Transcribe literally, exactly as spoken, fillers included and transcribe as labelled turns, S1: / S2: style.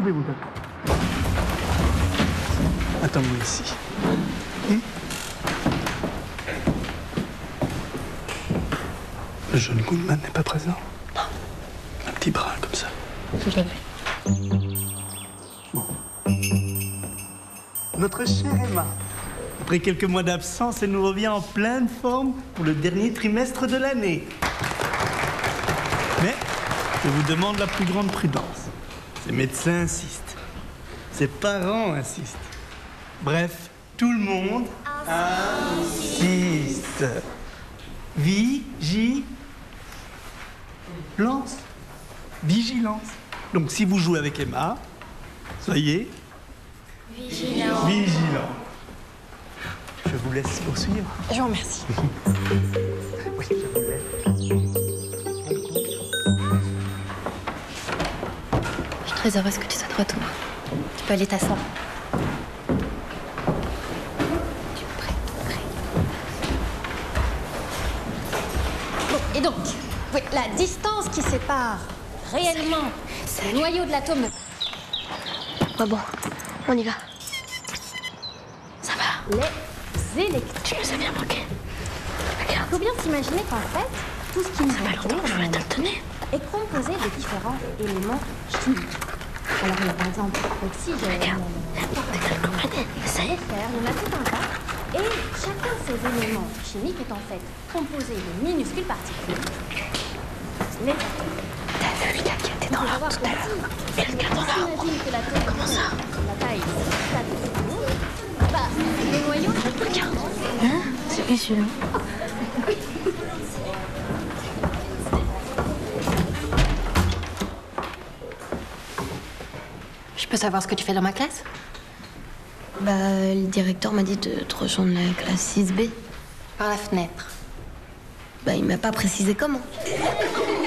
S1: Détrompez-vous, d'accord. Attends-moi ici. Hum? Le jeune Goodman n'est pas présent?
S2: Non.
S1: Un petit brin comme ça.
S2: Je l'avais.
S1: Bon. Notre chère Emma, après quelques mois d'absence, elle nous revient en pleine forme pour le dernier trimestre de l'année. Mais je vous demande la plus grande prudence. Ses médecins insistent. Ses parents insistent. Bref, tout le monde insiste. Vigilance. Vigilance. Donc si vous jouez avec Emma, soyez
S3: Vigilant.
S1: vigilant. Je vous laisse poursuivre.
S2: Je vous remercie.
S1: Oui, je vous laisse.
S2: Je suis très heureuse que tu sois de retour. Tu peux aller t'asseoir. Tu es prêt, prêt.
S3: Bon, et donc, oui, la distance qui sépare réellement le noyau de l'atome.
S2: Bah bon, on y va. Ça va.
S3: Les électrons.
S2: Tu nous as bien manqué.
S3: Il faut bien s'imaginer qu'en fait, tout ce qui nous
S2: Ça fait longtemps que je voulais te le donner.
S3: est composé de différents éléments chimiques. Alors, il y a par exemple l'oxygène,
S2: Regarde, t'as le compagnie. Ça y est.
S3: le fer, il y en a tout un tas. Et chacun de ces éléments chimiques est en fait composé de minuscules particules. Les
S2: T'as vu le gars qui était dans l'arbre tout à l'heure? Quelqu'un dans l'arbre.
S3: Imagine que l'atome
S2: Comment ça?
S3: la taille de quatre secondes. Bah, le noyau,
S2: Regarde. Hein? C'est qui celui-là? Je peux savoir ce que tu fais dans ma classe?
S4: Bah, le directeur m'a dit de te rejoindre la classe six B.
S2: Par la fenêtre.
S4: Bah, il m'a pas précisé comment.